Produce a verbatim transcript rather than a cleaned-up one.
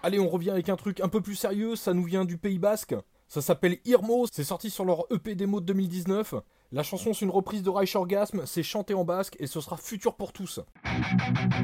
Allez, on revient avec un truc un peu plus sérieux, ça nous vient du Pays Basque. Ça s'appelle Irmo, c'est sorti sur leur E P démo de deux mille dix-neuf. La chanson c'est une reprise de Reich Orgasm, c'est chanté en basque et ce sera futur pour tous.